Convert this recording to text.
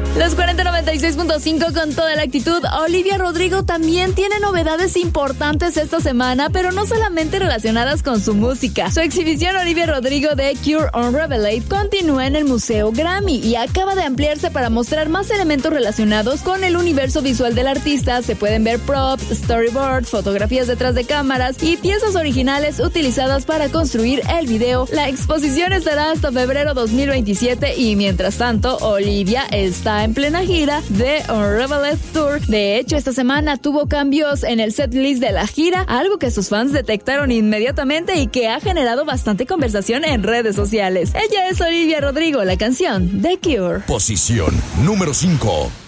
Los 4096.5 con toda la actitud. Olivia Rodrigo también tiene novedades importantes esta semana, pero no solamente relacionadas con su música. Su exhibición Olivia Rodrigo de Cure Unrevelate continúa en el Museo Grammy y acaba de ampliarse para mostrar más elementos relacionados con el universo visual del artista. Se pueden ver props, storyboards, fotografías detrás de cámaras y piezas originales utilizadas para construir el video. La exposición estará hasta febrero 2027 y mientras tanto, Olivia está en plena gira de Unrevelate Tour. De hecho, esta semana tuvo cambios en el setlist de la gira, algo que sus fans detectaron inmediatamente y que ha generado bastante conversación en redes sociales. Ella es Olivia Rodrigo, la canción The Cure. Posición número 5.